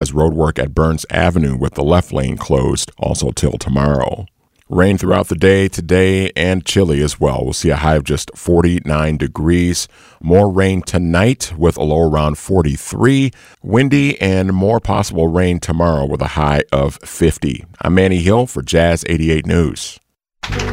as roadwork at Burns Avenue with the left lane closed also till tomorrow. Rain throughout the day today and chilly as well. We'll see a high of just 49 degrees. More rain tonight with a low around 43. Windy and more possible rain tomorrow with a high of 50. I'm Manny Hill for Jazz 88 News.